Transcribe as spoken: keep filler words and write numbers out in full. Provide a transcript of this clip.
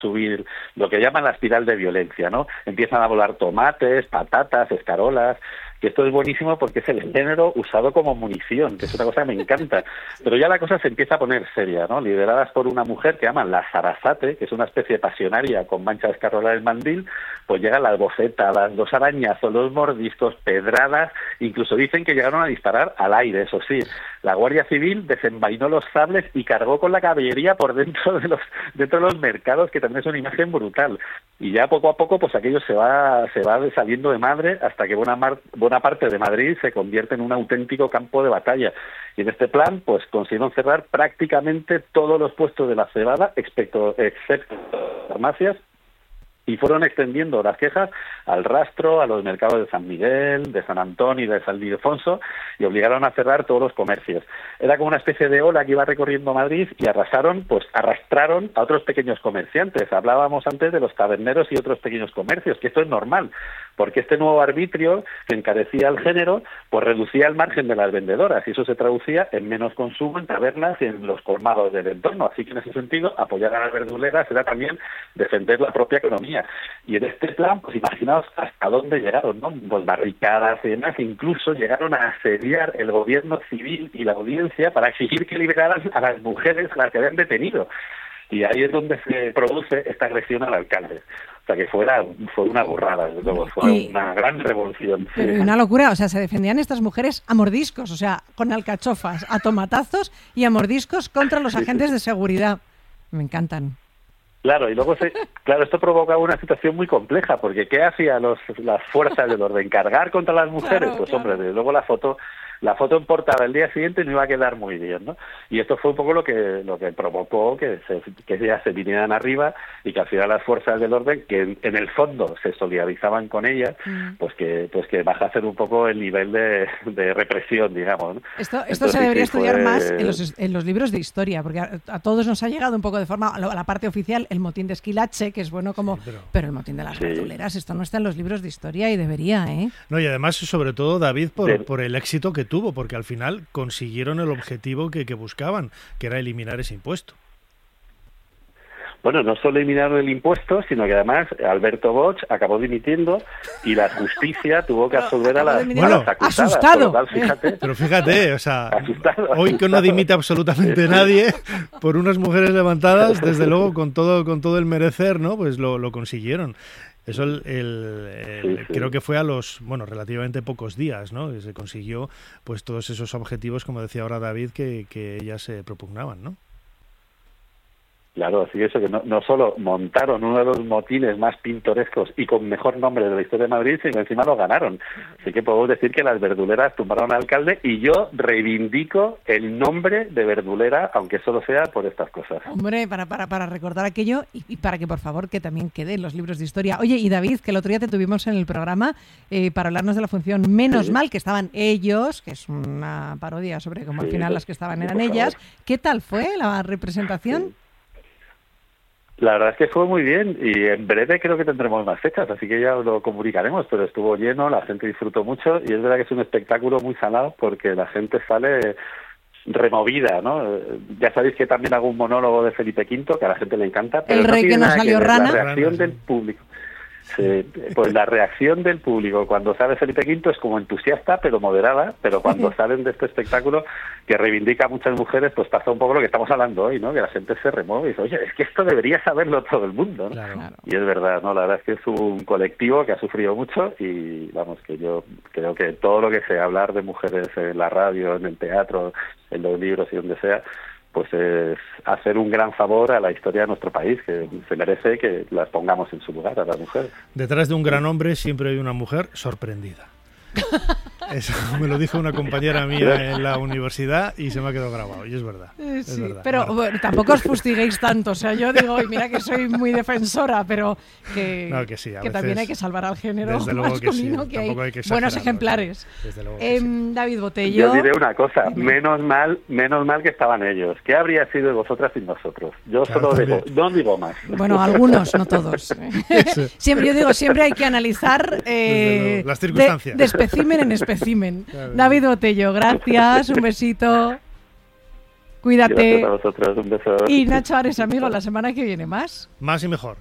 subir lo que llaman la espiral de violencia, ¿no? Empiezan a volar tomates, patatas, escarolas, que esto es buenísimo porque es el género usado como munición, que es una cosa que me encanta. Pero ya la cosa se empieza a poner seria, ¿no? Lideradas por una mujer que llaman la Sarasate, que es una especie de pasionaria con mancha de escarola en el mandil, pues llegan las bofetadas, los arañazos, los mordiscos, pedradas, incluso dicen que llegaron a disparar al aire, eso sí. La Guardia Civil desenvainó los sables y cargó con la caballería por dentro de los dentro de los mercados, que también es una imagen brutal. Y ya poco a poco, pues aquello se va se va saliendo de madre hasta que buena, mar, buena parte de Madrid se convierte en un auténtico campo de batalla. Y en este plan, pues consiguieron cerrar prácticamente todos los puestos de la cebada, excepto, excepto farmacias, y fueron extendiendo las quejas al Rastro, a los mercados de San Miguel, de San Antonio y de San Ildefonso, y obligaron a cerrar todos los comercios. Era como una especie de ola que iba recorriendo Madrid y arrasaron, pues arrastraron a otros pequeños comerciantes. Hablábamos antes de los taberneros y otros pequeños comercios, que esto es normal, porque este nuevo arbitrio que encarecía el género, pues reducía el margen de las vendedoras, y eso se traducía en menos consumo en tabernas y en los colmados del entorno. Así que en ese sentido, apoyar a las verduleras era también defender la propia economía. Y en este plan, pues imaginaos hasta dónde llegaron, ¿no? Pues barricadas y demás, incluso llegaron a asediar el gobierno civil y la audiencia para exigir que liberaran a las mujeres a las que habían detenido. Y ahí es donde se produce esta agresión al alcalde. O sea, que fuera, fue una burrada, desde luego, fue y, una gran revolución. Pero una locura, o sea, se defendían estas mujeres a mordiscos, o sea, con alcachofas, a tomatazos y a mordiscos contra los agentes de seguridad. Me encantan. Claro, y luego, se, claro, esto provocaba una situación muy compleja, porque ¿qué hacían los, las fuerzas del orden? ¿Cargar contra las mujeres? Claro, pues claro. Hombre, desde luego la foto... La foto en portada el día siguiente no iba a quedar muy bien, ¿no? Y esto fue un poco lo que lo que provocó que se, que ellas se vinieran arriba y que al final las fuerzas del orden, que en, en el fondo se solidarizaban con ellas, mm. pues que pues que bajasen un poco el nivel de, de represión, digamos, ¿no? Esto, esto se debería estudiar fue... más en los, en los libros de historia, porque a, a todos nos ha llegado un poco de forma, a la parte oficial, el motín de Esquilache, que es bueno como... Sí, pero... pero el motín de las sí. verduleras, esto no está en los libros de historia y debería, ¿eh? No, y además, sobre todo, David, por, de... por el éxito que tuvo, porque al final consiguieron el objetivo que, que buscaban, que era eliminar ese impuesto. Bueno, no solo eliminaron el impuesto, sino que además Alberto Bosch acabó dimitiendo y la justicia tuvo que absolver a las, bueno, a las acusadas. Asustado. Tal, fíjate, Pero fíjate, o sea, asustado. Hoy que no dimite absolutamente nadie por unas mujeres levantadas, desde luego con todo con todo el merecer, ¿no? Pues lo, lo consiguieron. Eso el, el, el, sí, sí. creo que fue a los, bueno, relativamente pocos días, ¿no? Se consiguió pues todos esos objetivos, como decía ahora David, que, que ellas se propugnaban, ¿no? Claro, así eso, que no, no solo montaron uno de los motines más pintorescos y con mejor nombre de la historia de Madrid, sino que encima lo ganaron. Así que podemos decir que las verduleras tumbaron al alcalde y yo reivindico el nombre de verdulera, aunque solo sea por estas cosas. Hombre, para para para recordar aquello y, y para que, por favor, que también quede en los libros de historia. Oye, y David, que el otro día te tuvimos en el programa eh, para hablarnos de la función Menos sí. Mal, que estaban ellos, que es una parodia sobre cómo sí, al final las que estaban eran ellas. ¿Qué tal fue la representación? Sí. La verdad es que fue muy bien y en breve creo que tendremos más fechas, así que ya lo comunicaremos, pero estuvo lleno, la gente disfrutó mucho y es verdad que es un espectáculo muy salado porque la gente sale removida, ¿no? Ya sabéis que también hago un monólogo de Felipe quinto que a la gente le encanta, pero el rey no que nos salió que rana. La reacción del público. Sí, pues la reacción del público cuando sale Felipe quinto es como entusiasta pero moderada, pero cuando salen de este espectáculo que reivindica a muchas mujeres, pues pasa un poco lo que estamos hablando hoy, ¿no? Que la gente se remueve y dice, oye, es que esto debería saberlo todo el mundo, ¿no? Claro. Y es verdad, ¿no? La verdad es que es un colectivo que ha sufrido mucho y vamos, que yo creo que todo lo que sea hablar de mujeres en la radio, en el teatro, en los libros y donde sea, pues es hacer un gran favor a la historia de nuestro país, que se merece que las pongamos en su lugar a las mujeres. Detrás de un gran hombre siempre hay una mujer sorprendida. Eso me lo dijo una compañera mía en la universidad y se me ha quedado grabado, y es verdad. Eh, es sí, verdad pero bueno. Bueno, tampoco os fustiguéis tanto, o sea, yo digo, y mira que soy muy defensora, pero que, no, que, sí, que veces, también hay que salvar al género masculino, que, sí, que hay, hay que buenos ejemplares. Eh, sí. David Botello. Yo diré una cosa, menos mal, menos mal que estaban ellos. ¿Qué habría sido de vosotras sin nosotros? Yo claro, solo digo, no digo más. Bueno, algunos, no todos. Siempre, yo digo, siempre hay que analizar eh, las circunstancias. De, de espécimen en espécimen. Claro. David Botello, gracias, un besito. Cuídate. Gracias a vosotros, un beso. Y Nacho Ares, amigo, la semana que viene más. Más y mejor.